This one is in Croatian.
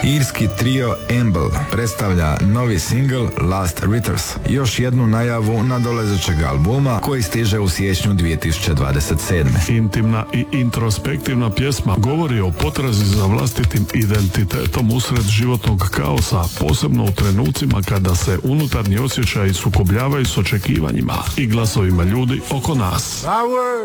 Irski trio Amble predstavlja novi singl Last Ritters, još jednu najavu nadolazećeg albuma koji stiže u siječnju 2027. Intimna i introspektivna pjesma govori o potrazi za vlastitim identitetom usred životnog kaosa, posebno u trenucima kada se unutarnji osjećaji sukobljavaju s očekivanjima i glasovima ljudi oko nas. Power